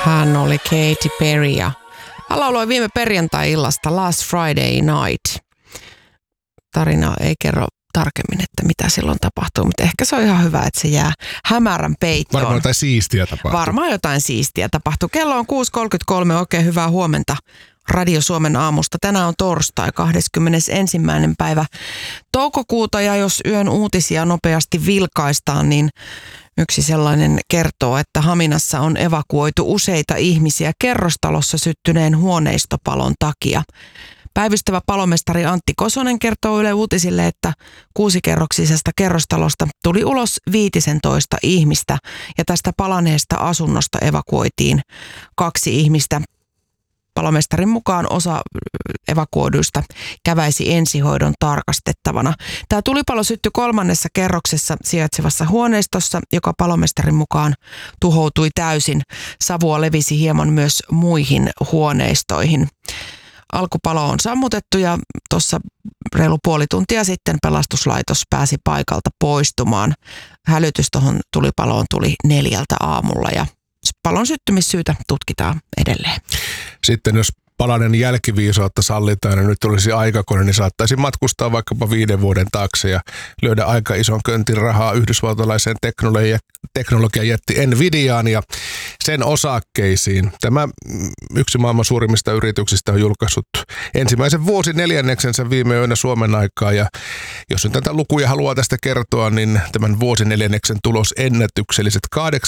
Hän oli Katy Perry ja hän lauloi viime perjantai-illasta Last Friday Night. Tarina ei kerro tarkemmin, että mitä silloin tapahtuu, mutta ehkä se on ihan hyvä, että se jää hämärän peittoon. Varmaan jotain siistiä tapahtuu. Varmaan jotain siistiä tapahtuu. Kello on 6.33, oikein hyvää huomenta Radio Suomen aamusta. Tänään on torstai, 21. päivä toukokuuta, ja jos yön uutisia nopeasti vilkaistaan, niin yksi sellainen kertoo, että Haminassa on evakuoitu useita ihmisiä kerrostalossa syttyneen huoneistopalon takia. Päivystävä palomestari Antti Kosonen kertoo Yle Uutisille, että 6-kerroksisesta kerrostalosta tuli ulos 15 ihmistä ja tästä palaneesta asunnosta evakuoitiin 2 ihmistä. Palomestarin mukaan osa evakuoiduista käväisi ensihoidon tarkastettavana. Tämä tulipalo syttyi 3. kerroksessa sijaitsevassa huoneistossa, joka palomestarin mukaan tuhoutui täysin. Savua levisi hieman myös muihin huoneistoihin. Alkupalo on sammutettu ja tuossa reilu puoli tuntia sitten pelastuslaitos pääsi paikalta poistumaan. Hälytys tuohon tulipaloon tuli 4 aamulla ja palon syttymissyytä tutkitaan edelleen. Sitten jos palanen jälkiviisautta sallitaan ja nyt olisi aikakone, niin saattaisi matkustaa vaikkapa 5 vuoden taakse ja lyödä aika ison köntin rahaa yhdysvaltalaiseen teknologiajätti Nvidiaan ja sen osakkeisiin. Tämä yksi maailman suurimmista yrityksistä on julkaissut ensimmäisen vuosineljänneksensä viime yönä Suomen aikaa, ja jos nyt tätä lukuja haluaa tästä kertoa, niin tämän vuosineljänneksen tulos ennätykselliset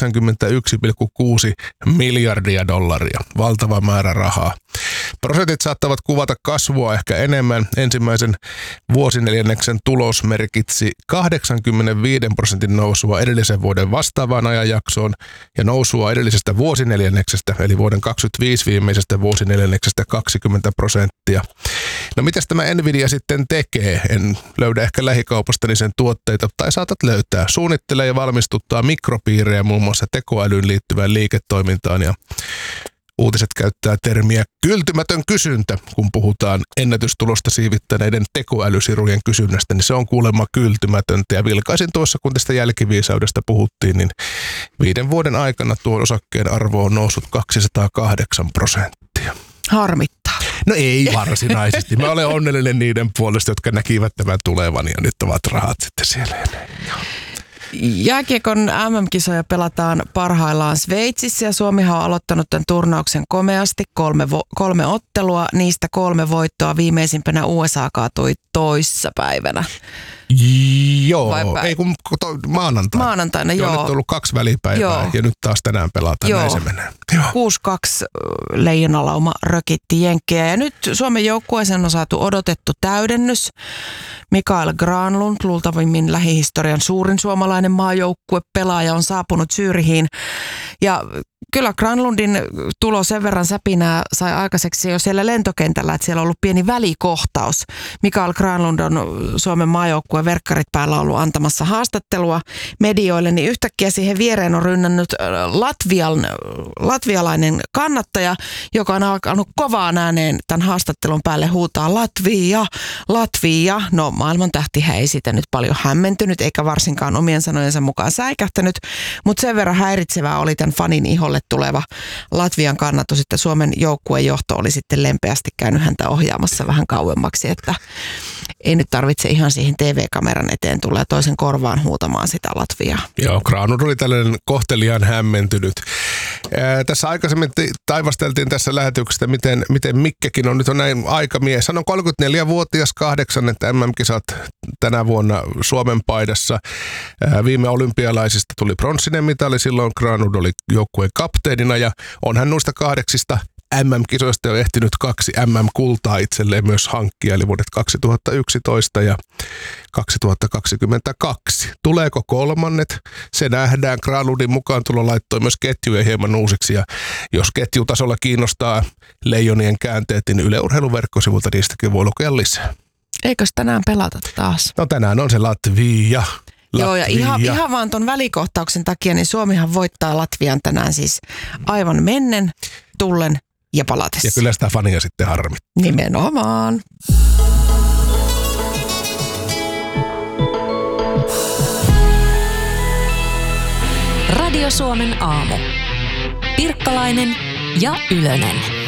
$81,6 miljardia. Valtava määrä rahaa. Prosentit saattavat kuvata kasvua ehkä enemmän. Ensimmäisen vuosineljänneksen tulos merkitsi 85% nousua edellisen vuoden vastaavaan ajanjaksoon ja nousua edellisestä vuosineljänneksestä, eli vuoden 2025 viimeisestä vuosineljänneksestä 20%. No mitäs tämä Nvidia sitten tekee? En löydä ehkä lähikaupastani sen tuotteita, tai saatat löytää. Suunnittelee ja valmistuttaa mikropiirejä muun muassa tekoälyyn liittyvään liiketoimintaan, ja uutiset käyttää termiä kyltymätön kysyntä, kun puhutaan ennätystulosta siivittäneiden tekoälysirujen kysynnästä, niin se on kuulemma kyltymätöntä. Ja vilkaisin tuossa, kun tästä jälkiviisaudesta puhuttiin, niin 5 vuoden aikana tuo osakkeen arvo on noussut 208%. Harmittaa. No ei varsinaisesti. Mä olen onnellinen niiden puolesta, jotka näkivät tämän tulevan ja nyt ovat rahat sitten siellä. Jääkiekon MM-kisoja pelataan parhaillaan Sveitsissä ja Suomihan on aloittanut tämän turnauksen komeasti. 3 ottelua, niistä 3 voittoa. Viimeisimpänä USA kaatui toissapäivänä. Joo, ei kun maanantaina. Maanantaina, joo. Nyt on ollut 2 välipäivää, joo. Ja nyt taas tänään pelataan, näin se menee. 6-2 leijonalauma rökitti jenkkejä ja nyt Suomen joukkueeseen on saatu odotettu täydennys. Mikael Granlund, luultavimmin lähihistorian suurin suomalainen maajoukkuepelaaja, on saapunut Zürichiin. Ja kyllä Granlundin tulo sen verran säpinää sai aikaiseksi jo siellä lentokentällä, että siellä on ollut pieni välikohtaus. Mikael Granlund on Suomen maajoukkueen verkkarit päällä ollut antamassa haastattelua medioille, niin yhtäkkiä siihen viereen on rynnännyt latvialainen kannattaja, joka on alkanut kovaan ääneen tämän haastattelun päälle huutaa Latvia, Latvia. No maailman tähtihän ei siitä nyt paljon hämmentynyt, eikä varsinkaan omien sanojensa mukaan säikähtänyt, mutta sen verran häiritsevää oli tämän fanin iholle tuleva Latvian kannatus, että Suomen joukkueen johto oli sitten lempeästi käynyt häntä ohjaamassa vähän kauemmaksi, että ei nyt tarvitse ihan siihen TV-kameran eteen tulla ja toisen korvaan huutamaan sitä Latviaa. Joo, Granlund oli tällainen kohteliaan hämmentynyt. Tässä aikaisemmin taivasteltiin tässä lähetyksestä, miten Mikkekin on nyt on näin aikamies. Hän on 34-vuotias, 8. MM-kisat tänä vuonna Suomen paidassa. Viime olympialaisista tuli pronssinen mitali, silloin Granlund oli joukkueen kapteenina ja on hän noista 8 MM-kisoista jo ehtinyt 2 MM-kultaa itselleen myös hankkia, eli vuodet 2011 ja 2022. Tuleeko 3? Se nähdään. Granlundin mukaan tulo laittoi myös ketjuja hieman uusiksi, ja jos ketjutasolla kiinnostaa leijonien käänteet, niin Yle Urheilun verkkosivulta niistäkin voi lukea lisää. Eikös tänään pelata taas? No tänään on se Latvia. Joo, ja ihan vaan ton välikohtauksen takia, niin Suomihan voittaa Latvian tänään siis aivan mennen, tullen ja palatessa. Ja kyllä sitä fania sitten harmittaa. Nimenomaan. Radio Suomen aamu. Pirkkalainen ja Ylönen.